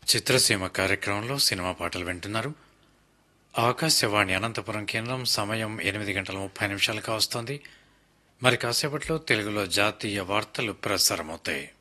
చిత్రసీమ కార్యక్రమంలో సినిమా పాటలు వింటున్నారు. ఆకాశవాణి అనంతపురం కేంద్రం. సమయం 8:30 కావస్తోంది. మరి కాసేపట్లో తెలుగులో జాతీయ వార్తలు ప్రసారమవుతాయి.